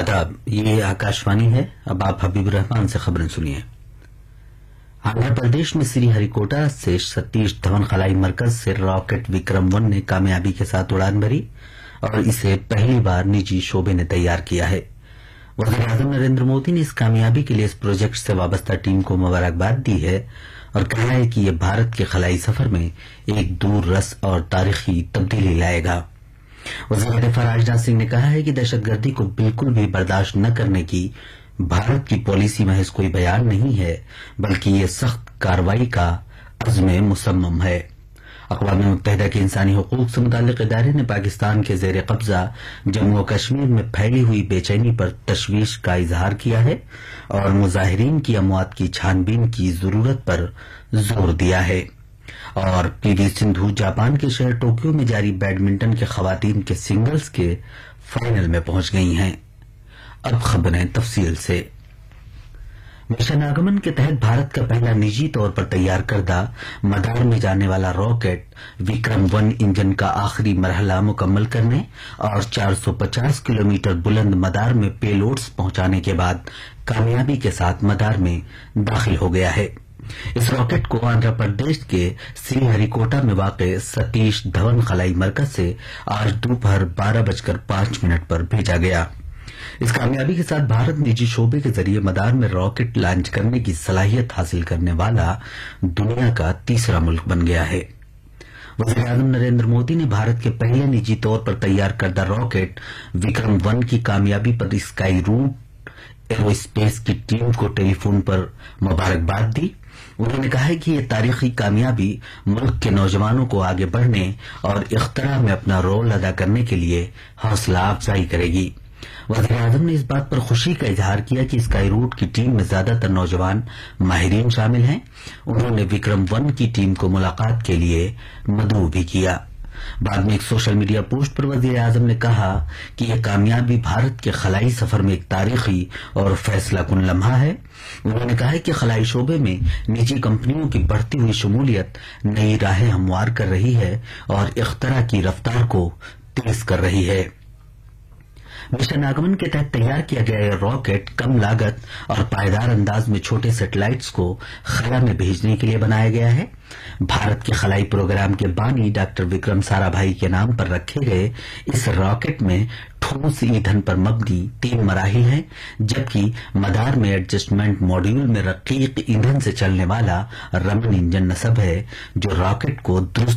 आदाब, ये आकाशवाणी है। अब आप हबीब रहमान से खबरें सुनिए। आंध्र प्रदेश में श्रीहरिकोटा से सतीश धवन खलाई मरकज से रॉकेट विक्रम-1 ने कामयाबी के साथ उड़ान भरी और इसे पहली बार निजी शोबे ने तैयार किया है। वज़ीर-ए-आज़म नरेंद्र मोदी ने इस कामयाबी के लिए इस प्रोजेक्ट से वाबस्ता टीम को मुबारकबाद दी है और कहा है कि ये भारत के खलाई सफर में एक दूररस और तारीखी तब्दीली लाएगा। वज़ीर दिफा राजनाथ सिंह ने कहा है कि दहशतगर्दी को बिल्कुल भी बर्दाश्त न करने की भारत की पॉलिसी महज कोई बयान नहीं है, बल्कि ये सख्त कार्रवाई का अज़्म मुसम्मम है। अक़वाम मुत्तहिदा के इंसानी हुकूक से मुताल्लिक़ इदारे ने पाकिस्तान के ज़ेर कब्जा जम्मू और कश्मीर में फैली हुई बेचैनी पर तशवीश का इजहार किया है और मुजाहिरीन की अमवात की छानबीन की जरूरत पर जोर दिया है। और पीवी सिंधु जापान के शहर टोक्यो में जारी बैडमिंटन के खवातीन के सिंगल्स के फाइनल में पहुंच गई हैं। अब खबरें तफसील से। मिशन आगमन के तहत भारत का पहला निजी तौर पर तैयार करदा मदार में जाने वाला रॉकेट विक्रम-1 इंजन का आखिरी मरहला मुकम्मल करने और 450 किलोमीटर बुलंद मदार में पेलोड्स पहुंचाने के बाद कामयाबी के साथ मदार में दाखिल हो गया है। इस रॉकेट को आंध्र प्रदेश के श्रीहरिकोटा में वाक़ सतीश धवन खलाई मरकज से आज दोपहर 12:05 पर भेजा गया। इस कामयाबी के साथ भारत निजी शोबे के जरिए मदार में रॉकेट लॉन्च करने की सलाहियत हासिल करने वाला दुनिया का तीसरा मुल्क बन गया है। वज़ीर-ए-आज़म नरेंद्र मोदी ने भारत के पहले निजी तौर पर तैयार करदा रॉकेट विक्रम-1 की कामयाबी पर स्काई रूट एरोस्पेस की टीम को टेलीफोन पर मुबारकबाद दी। उन्होंने कहा है कि ये तारीखी कामयाबी मुल्क के नौजवानों को आगे बढ़ने और इख्तरा में अपना रोल अदा करने के लिए हौसला अफजाई करेगी। वज़ीर-ए-आज़म ने इस बात पर खुशी का इजहार किया कि स्काई रूट की टीम में ज्यादातर नौजवान माहिरीन शामिल हैं। उन्होंने विक्रम-1 की टीम को मुलाकात के लिए मदऊ भी किया। बाद में एक सोशल मीडिया पोस्ट पर वज़ीर-ए-आज़म ने कहा कि यह कामयाबी भारत के खलाई सफर में एक तारीखी और फैसला कुन लम्हा है। उन्होंने कहा कि खलाई शोबे में निजी कंपनियों की बढ़ती हुई शमूलियत नई राहें हमवार कर रही है और इख्तरा की रफ्तार को तेज कर रही है। मिशन आगमन के तहत तैयार किया गया यह रॉकेट कम लागत और पायदार अंदाज में छोटे सैटेलाइट्स को खला में भेजने के लिए बनाया गया है। भारत के खलाई प्रोग्राम के बानी डॉक्टर विक्रम साराभाई के नाम पर रखे गए इस रॉकेट में ठोस ईंधन पर मबनी 3 मराहिल हैं, जबकि मदार में एडजस्टमेंट मॉड्यूल में रकीक ईंधन से चलने वाला रमन इंजन नस्ब है, जो रॉकेट को दुरुस्त